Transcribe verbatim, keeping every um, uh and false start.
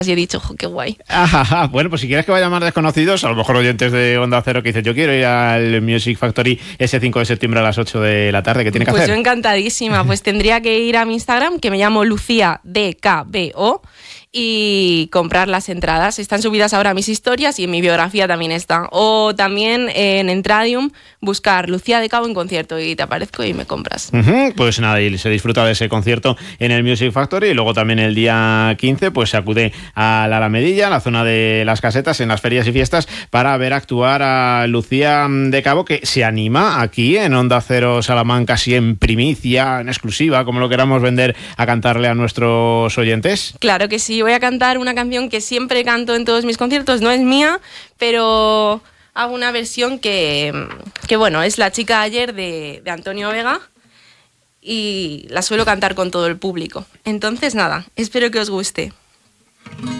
y he dicho, ¡jo, qué guay! Ajá, bueno, pues si quieres que vayan más desconocidos, a lo mejor oyentes de Onda Cero que dicen, yo quiero ir al Music Factory ese cinco de septiembre a las ocho de la tarde, ¿qué tiene que pues hacer? Pues yo encantadísima, pues tendría que ir a mi Instagram, que me llamo Lucía D K B O, y comprar las entradas. Están subidas ahora a mis historias y en mi biografía también está. O también en Entradium buscar Lucía de Cabo en concierto y te aparezco y me compras. Uh-huh, pues nada, y se disfruta de ese concierto en el Music Factory y luego también el día quince pues se acude a la Alamedilla, la zona de las casetas, en las ferias y fiestas, para ver actuar a Lucía de Cabo, que se anima aquí en Onda Cero Salamanca, así en primicia, en exclusiva, como lo queramos vender, a cantarle a nuestros oyentes. Claro que sí. Voy a cantar una canción que siempre canto en todos mis conciertos, no es mía, pero hago una versión que, que bueno, es La chica de ayer de, de Antonio Vega y la suelo cantar con todo el público. Entonces nada, espero que os guste.